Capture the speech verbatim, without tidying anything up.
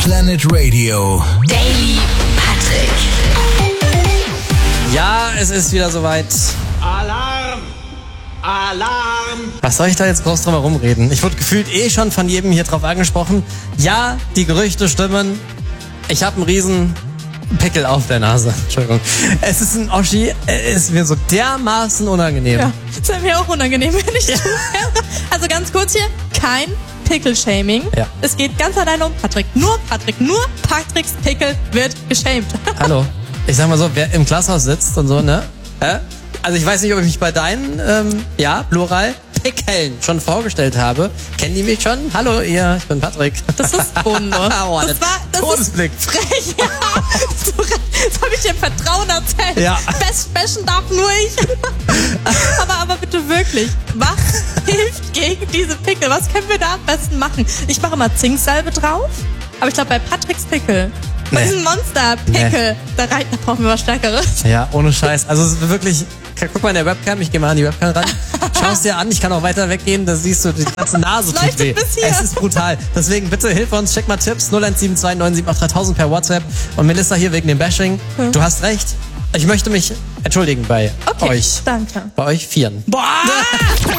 Planet Radio. Daily Patrick. Ja, es ist wieder soweit. Alarm! Alarm! Was soll ich da jetzt groß drum herum reden? Ich wurde gefühlt eh schon von jedem hier drauf angesprochen. Ja, die Gerüchte stimmen. Ich habe einen riesen Pickel auf der Nase. Entschuldigung. Es ist ein Oschi. Es ist mir so dermaßen unangenehm. Ja, das wäre mir auch unangenehm, wenn ich ja. Also ganz kurz hier, kein Pickel-Shaming. Ja. Es geht ganz alleine um Patrick. Nur Patrick. Nur Patricks Pickel wird geshamed. Hallo. Ich sag mal so, wer im Glashaus sitzt und so, ne? Äh? Also ich weiß nicht, ob ich mich bei deinen, ähm, ja, Plural, Pickeln schon vorgestellt habe. Kennen die mich schon? Hallo ihr, ich bin Patrick. Das ist bodenlos. Oh, das war, das Todesblick. ist frech. Ja. Das habe ich dir im Vertrauen erzählt. Ja. Best bashen darf nur ich. aber, aber bitte wirklich, was hilft gegen diese Pickel? Was können wir da am besten machen? Ich mache mal Zinksalbe drauf, aber ich glaube bei Patricks Pickel, bei Nee. diesem Monster-Pickel, Nee. da, rein, da brauchen wir was Stärkeres. Ja, ohne Scheiß. Also es ist wirklich, guck mal in der Webcam, ich gehe mal an die Webcam ran. Schau es dir an, ich kann auch weiter weggehen, da siehst du, die ganze Nase Es tut weh. leuchtet bis hier. Es ist brutal. Deswegen bitte hilf uns, check mal Tipps, null eins sieben zwei neun sieben acht dreitausend per WhatsApp. Und Melissa hier wegen dem Bashing. Hm. Du hast recht. Ich möchte mich entschuldigen bei Okay, euch. danke. Bei euch Vieren. Boah!